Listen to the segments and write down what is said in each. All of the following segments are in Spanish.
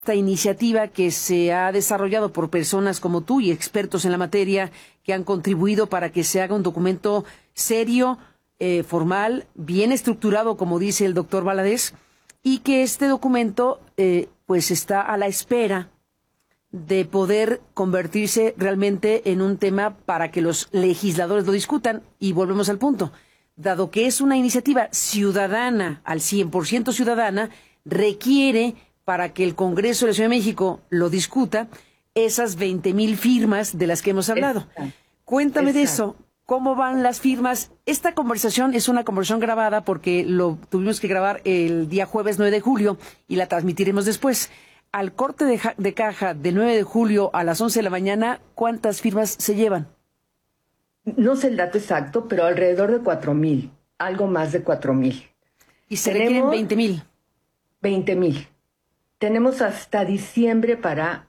esta iniciativa que se ha desarrollado por personas como tú y expertos en la materia que han contribuido para que se haga un documento serio, formal, bien estructurado, como dice el doctor Valadez, y que este documento pues está a la espera de poder convertirse realmente en un tema para que los legisladores lo discutan. Y volvemos al punto. Dado que es una iniciativa ciudadana, al 100% ciudadana, requiere, para que el Congreso de la Ciudad de México lo discuta, esas 20,000 firmas de las que hemos hablado. Exacto. Cuéntame de eso. ¿Cómo van las firmas? Esta conversación es una conversación grabada porque lo tuvimos que grabar el día jueves 9 de julio y la transmitiremos después. Al corte de caja del 9 de julio a las 11 de la mañana, ¿cuántas firmas se llevan? No sé el dato exacto, pero alrededor de 4,000, algo más de 4,000. ¿Y se requieren 20,000? 20,000. Tenemos hasta diciembre para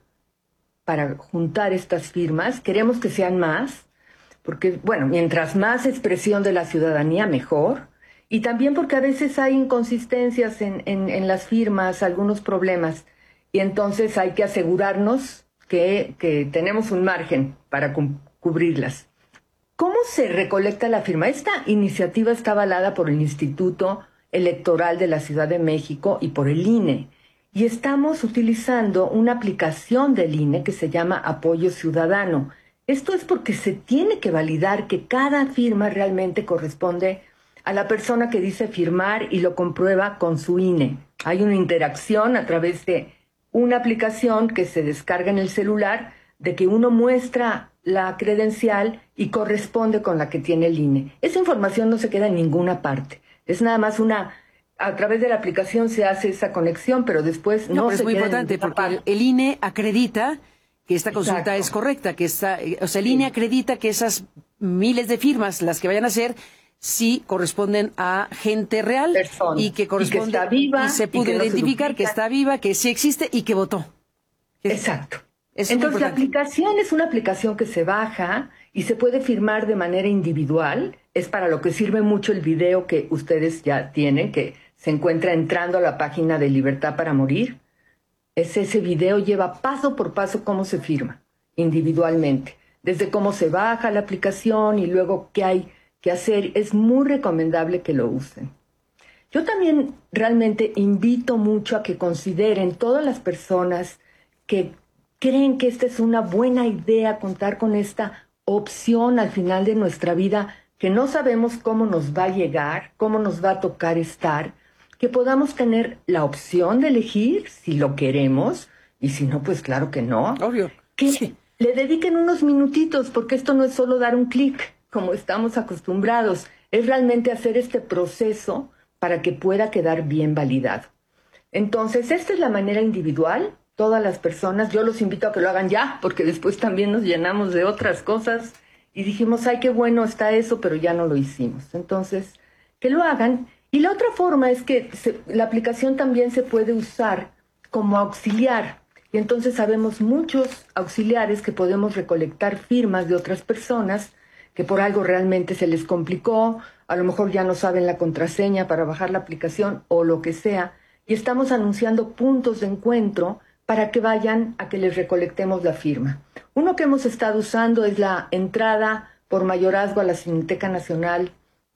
juntar estas firmas. Queremos que sean más, porque, bueno, mientras más expresión de la ciudadanía, mejor. Y también porque a veces hay inconsistencias en las firmas, algunos problemas. Y entonces hay que asegurarnos que tenemos un margen para cubrirlas. ¿Cómo se recolecta la firma? Esta iniciativa está avalada por el Instituto Electoral de la Ciudad de México y por el INE. Y estamos utilizando una aplicación del INE que se llama Apoyo Ciudadano. Esto es porque se tiene que validar que cada firma realmente corresponde a la persona que dice firmar y lo comprueba con su INE. Hay una interacción a través de una aplicación que se descarga en el celular de que uno muestra la credencial y corresponde con la que tiene el INE. Esa información no se queda en ninguna parte. Es nada más a través de la aplicación se hace esa conexión, pero después no se queda. Es muy importante porque el INE acredita que esta consulta Exacto. es correcta, el INE acredita que esas miles de firmas, las que vayan a hacer, sí corresponden a gente real y que corresponde y que está viva, y se pudo identificar que está viva, que sí existe y que votó. Exacto. Entonces la aplicación es una aplicación que se baja y se puede firmar de manera individual. Es para lo que sirve mucho el video que ustedes ya tienen, que se encuentra entrando a la página de Libertad para Morir. Ese video lleva paso por paso cómo se firma individualmente, desde cómo se baja la aplicación y luego qué hay que hacer. Es muy recomendable que lo usen. Yo también realmente invito mucho a que consideren todas las personas que creen que esta es una buena idea, contar con esta opción al final de nuestra vida, que no sabemos cómo nos va a llegar, cómo nos va a tocar estar, que podamos tener la opción de elegir si lo queremos, y si no, pues claro que no. Obvio. Que sí. Le dediquen unos minutitos, porque esto no es solo dar un clic, como estamos acostumbrados, es realmente hacer este proceso para que pueda quedar bien validado. Entonces, esta es la manera individual. Todas las personas, yo los invito a que lo hagan ya, porque después también nos llenamos de otras cosas y dijimos, ay, qué bueno está eso, pero ya no lo hicimos. Entonces, que lo hagan. Y la otra forma es que la aplicación también se puede usar como auxiliar. Y entonces sabemos muchos auxiliares que podemos recolectar firmas de otras personas que por algo realmente se les complicó, a lo mejor ya no saben la contraseña para bajar la aplicación o lo que sea. Y estamos anunciando puntos de encuentro para que vayan a que les recolectemos la firma. Uno que hemos estado usando es la entrada por mayorazgo a la Cineteca Nacional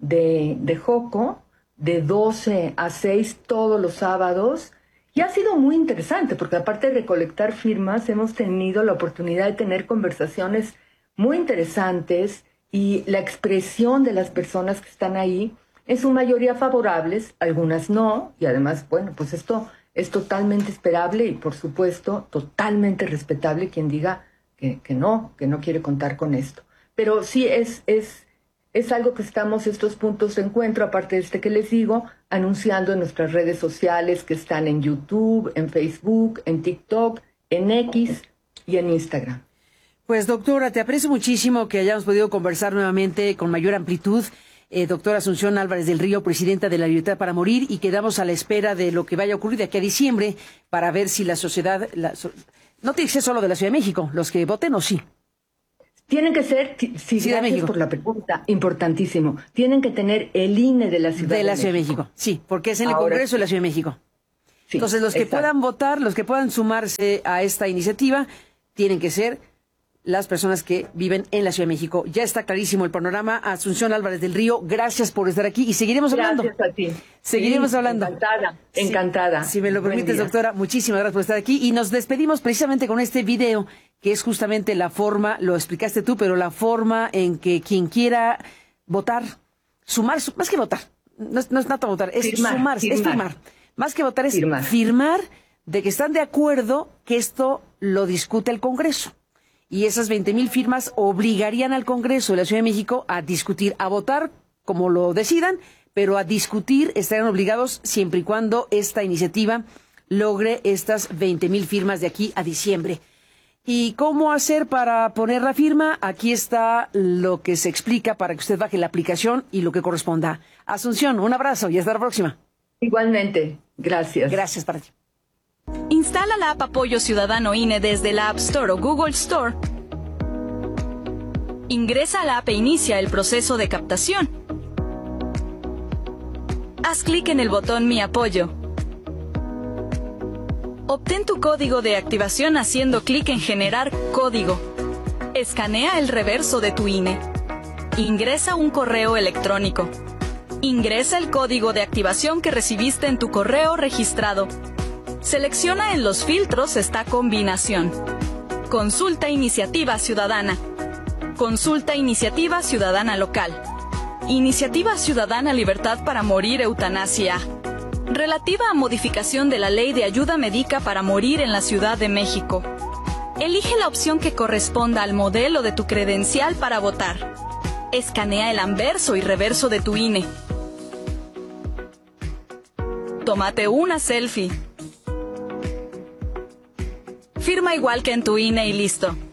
de Joco, de 12 a 6 todos los sábados, y ha sido muy interesante, porque aparte de recolectar firmas, hemos tenido la oportunidad de tener conversaciones muy interesantes, y la expresión de las personas que están ahí, en su mayoría favorables, algunas no, y además, bueno, pues esto es totalmente esperable y, por supuesto, totalmente respetable quien diga que no quiere contar con esto. Pero sí es algo que estamos, estos puntos de encuentro, aparte de este que les digo, anunciando en nuestras redes sociales que están en YouTube, en Facebook, en TikTok, en X y en Instagram. Pues, doctora, te aprecio muchísimo que hayamos podido conversar nuevamente con mayor amplitud. Doctora Asunción Álvarez del Río, presidenta de la Libertad para Morir, y quedamos a la espera de lo que vaya a ocurrir de aquí a diciembre para ver si la sociedad, no tiene que ser solo de la Ciudad de México, los que voten o sí. Tienen que ser, sí, gracias por la pregunta, importantísimo, tienen que tener el INE de la Ciudad de México. Sí, porque es en el Congreso de la Ciudad de México. Sí, Entonces, los que exacto. puedan votar, los que puedan sumarse a esta iniciativa, tienen que ser las personas que viven en la Ciudad de México. Ya está clarísimo el panorama. Asunción Álvarez del Río, gracias por estar aquí y seguiremos hablando. Gracias a ti. Seguiremos Sí, hablando. Encantada, Sí, encantada. si me lo Buen permites, día. doctora, muchísimas gracias por estar aquí. Y nos despedimos precisamente con este video, que es justamente la forma, lo explicaste tú, pero la forma en que quien quiera votar, sumar, más que votar, no es tanto votar, es Firmar, es firmar. Más que votar es firmar de que están de acuerdo que esto lo discute el Congreso. Y esas 20,000 firmas obligarían al Congreso de la Ciudad de México a discutir, a votar como lo decidan, pero a discutir estarían obligados siempre y cuando esta iniciativa logre estas 20,000 firmas de aquí a diciembre. ¿Y cómo hacer para poner la firma? Aquí está lo que se explica para que usted baje la aplicación y lo que corresponda. Asunción, un abrazo y hasta la próxima. Igualmente, gracias. Gracias para ti. Instala la app Apoyo Ciudadano INE desde la App Store o Google Store. Ingresa a la app e inicia el proceso de captación. Haz clic en el botón Mi Apoyo. Obtén tu código de activación haciendo clic en Generar código. Escanea el reverso de tu INE. Ingresa un correo electrónico. Ingresa el código de activación que recibiste en tu correo registrado. Selecciona en los filtros esta combinación. Consulta Iniciativa Ciudadana. Consulta Iniciativa Ciudadana Local. Iniciativa Ciudadana Libertad para Morir Eutanasia. Relativa a modificación de la Ley de Ayuda Médica para Morir en la Ciudad de México. Elige la opción que corresponda al modelo de tu credencial para votar. Escanea el anverso y reverso de tu INE. Tómate una selfie. Firma igual que en tu INE y listo.